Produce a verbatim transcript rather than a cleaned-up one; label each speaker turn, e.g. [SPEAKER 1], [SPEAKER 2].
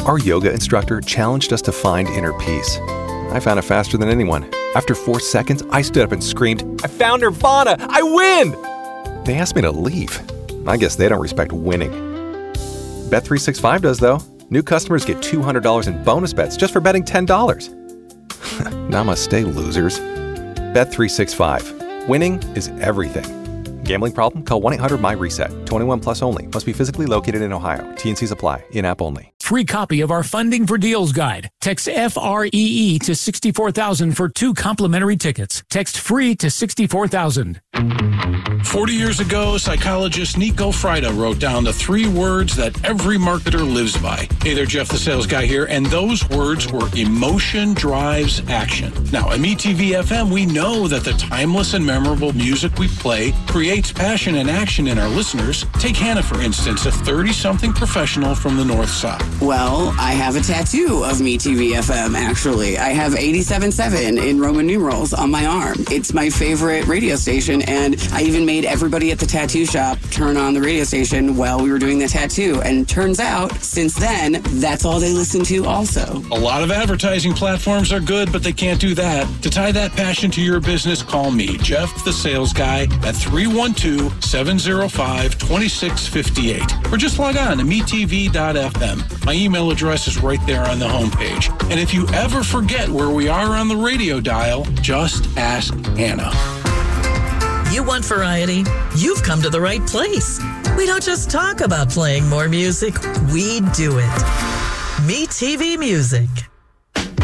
[SPEAKER 1] Our yoga instructor challenged us to find inner peace. I found it faster than anyone. After four seconds, I stood up and screamed, "I found Nirvana! I win!" They asked me to leave. I guess they don't respect winning. Bet three sixty-five does, though. New customers get two hundred dollars in bonus bets just for betting ten dollars. Namaste, losers. Bet three sixty-five. Winning is everything. Gambling problem? Call one eight hundred M Y reset. twenty-one plus only. Must be physically located in Ohio. T N Cs apply. In-app only.
[SPEAKER 2] Free copy of our Funding for Deals guide. Text F R E E to sixty-four thousand for two complimentary tickets. Text FREE to sixty-four thousand.
[SPEAKER 3] Forty years ago, psychologist Nico Frida wrote down the three words that every marketer lives by. Hey there, Jeff the Sales Guy here, and those words were emotion drives action. Now, at M E T V F M, we know that the timeless and memorable music we play creates passion and action in our listeners. Take Hannah, for instance, a thirty-something professional from the North Side.
[SPEAKER 4] Well, I have a tattoo of M E T V F M, actually. I have eighty-seven seven in Roman numerals on my arm. It's my favorite radio station, and I even made everybody at the tattoo shop turn on the radio station while we were doing the tattoo. And turns out, since then, that's all they listen to also.
[SPEAKER 3] A lot of advertising platforms are good, but they can't do that. To tie that passion to your business, call me, Jeff the Sales Guy, at three one two, seven zero five, two six five eight. Or just log on to M E T V dot F M. My email address is right there on the homepage. And if you ever forget where we are on the radio dial, just ask Hannah.
[SPEAKER 5] You want variety? You've come to the right place. We don't just talk about playing more music, we do it. M E T V Music.